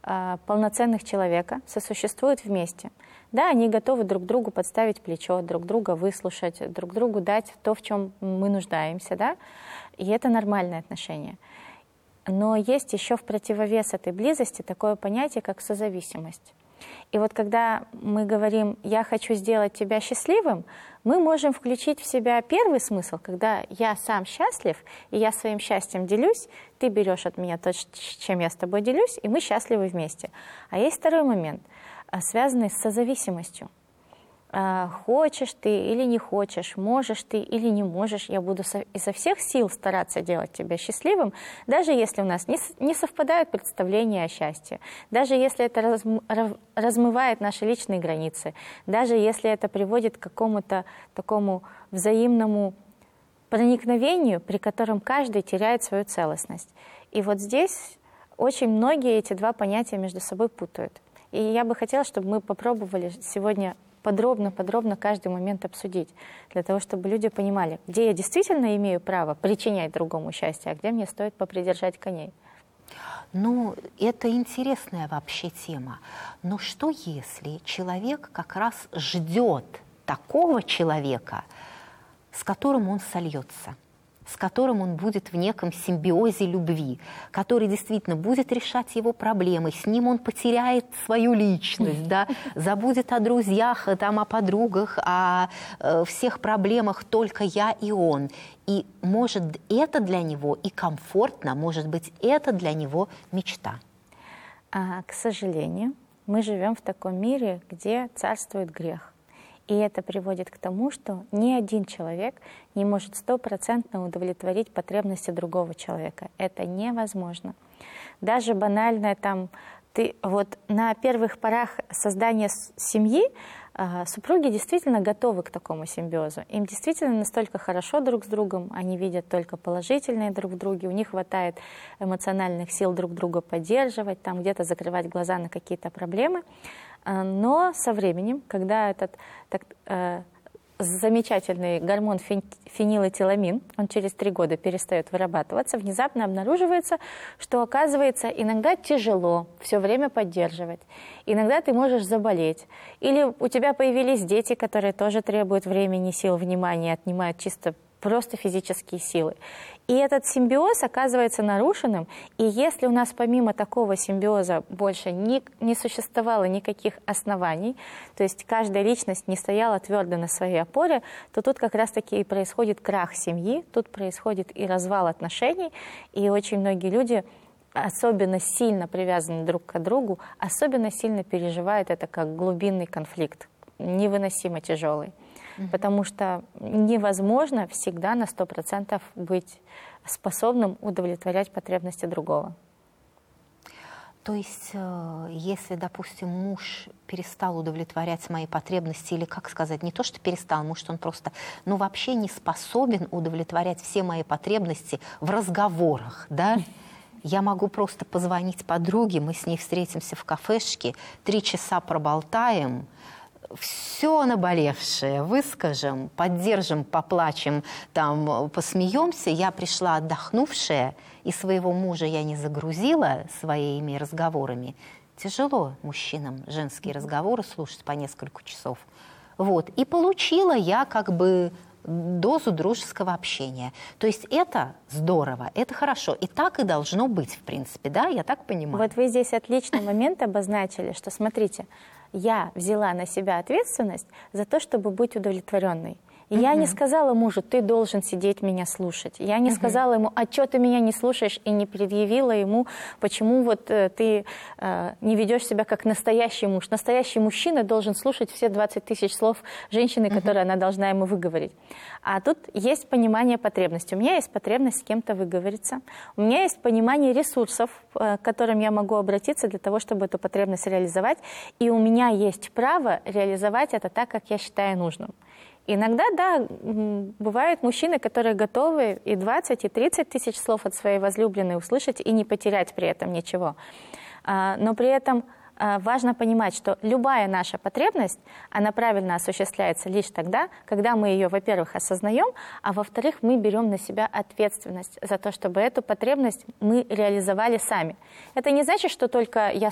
полноценных человека сосуществуют вместе. Да, они готовы друг другу подставить плечо, друг друга выслушать, друг другу дать то, в чем мы нуждаемся, да, и это нормальное отношение. Но есть еще в противовес этой близости такое понятие, как созависимость. И вот когда мы говорим «я хочу сделать тебя счастливым», мы можем включить в себя первый смысл, когда я сам счастлив, и я своим счастьем делюсь, ты берешь от меня то, чем я с тобой делюсь, и мы счастливы вместе. А есть второй момент, связанный с созависимостью. Хочешь ты или не хочешь, можешь ты или не можешь, я буду изо всех сил стараться делать тебя счастливым, даже если у нас не совпадают представления о счастье, даже если это размывает наши личные границы, даже если это приводит к какому-то такому взаимному проникновению, при котором каждый теряет свою целостность. И вот здесь очень многие эти два понятия между собой путают. И я бы хотела, чтобы мы попробовали сегодня подробно каждый момент обсудить, для того, чтобы люди понимали, где я действительно имею право причинять другому счастье, а где мне стоит попридержать коней. Ну, это интересная вообще тема. Но что если человек как раз ждет такого человека, с которым он сольется, с которым он будет в неком симбиозе любви, который действительно будет решать его проблемы, с ним он потеряет свою личность, да, забудет о друзьях, там, о подругах, о всех проблемах только я и он. И может это для него и комфортно, может быть, это для него мечта. К сожалению, мы живем в таком мире, где царствует грех. И это приводит к тому, что ни один человек не может 100% удовлетворить потребности другого человека. Это невозможно. Даже банальное вот на первых порах создания семьи супруги действительно готовы к такому симбиозу. Им действительно настолько хорошо друг с другом, они видят только положительное друг в друге, у них хватает эмоциональных сил друг друга поддерживать, там где-то закрывать глаза на какие-то проблемы. Но со временем, когда этот замечательный гормон фенилэтиламин, он через 3 года перестает вырабатываться, внезапно обнаруживается, что, оказывается, иногда тяжело все время поддерживать. Иногда ты можешь заболеть. Или у тебя появились дети, которые тоже требуют времени, сил, внимания, отнимают чисто просто физические силы. И этот симбиоз оказывается нарушенным, и если у нас помимо такого симбиоза больше не существовало никаких оснований, то есть каждая личность не стояла твердо на своей опоре, то тут как раз-таки и происходит крах семьи, тут происходит и развал отношений, и очень многие люди особенно сильно привязаны друг к другу, особенно сильно переживают это как глубинный конфликт, невыносимо тяжелый. Потому что невозможно всегда на 100% быть способным удовлетворять потребности другого. То есть, если, допустим, муж перестал удовлетворять мои потребности, или, как сказать, не то, что перестал, может, он просто, вообще не способен удовлетворять все мои потребности в разговорах, да? Я могу просто позвонить подруге, мы с ней встретимся в кафешке, 3 часа проболтаем, все наболевшее выскажем, поддержим, поплачем, там, посмеемся. Я пришла отдохнувшая, и своего мужа я не загрузила своими разговорами. Тяжело мужчинам женские разговоры слушать по несколько часов. Вот. И получила я как бы дозу дружеского общения. То есть это здорово, это хорошо. И так и должно быть, в принципе, да? Я так понимаю. Вот вы здесь отличный момент обозначили, что, смотрите, я взяла на себя ответственность за то, чтобы быть удовлетворенной. И я не сказала мужу, ты должен сидеть меня слушать. Я не сказала ему, а что ты меня не слушаешь, и не предъявила ему, почему вот ты не ведешь себя как настоящий муж. Настоящий мужчина должен слушать все 20 тысяч слов женщины, которые она должна ему выговорить. А тут есть понимание потребностей. У меня есть потребность с кем-то выговориться. У меня есть понимание ресурсов, к которым я могу обратиться для того, чтобы эту потребность реализовать. И у меня есть право реализовать это так, как я считаю нужным. Иногда, да, бывают мужчины, которые готовы и 20, и 30 тысяч слов от своей возлюбленной услышать и не потерять при этом ничего. Но при этом важно понимать, что любая наша потребность, она правильно осуществляется лишь тогда, когда мы ее, во-первых, осознаем, а во-вторых, мы берем на себя ответственность за то, чтобы эту потребность мы реализовали сами. Это не значит, что только я